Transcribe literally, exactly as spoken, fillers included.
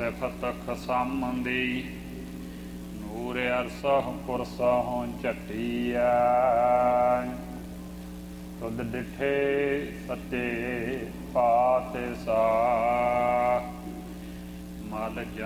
ਸਿਫਤ ਖਸਮਦੀ ਨੂਰ ਅਰਸਹੁ ਪੁਰਸਹੁ ਝਟੀਐ ਤੁਧ ਡਿਠੇ ਸੱਚੇ ਪਾਤਸ਼ਾਹ ਮਲ